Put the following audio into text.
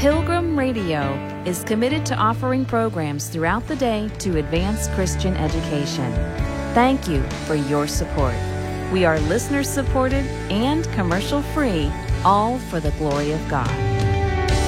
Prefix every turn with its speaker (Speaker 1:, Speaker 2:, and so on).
Speaker 1: Pilgrim Radio is committed to offering programs throughout the day to advance Christian education. Thank you for your support. We are listener-supported and commercial-free, all for the glory of God.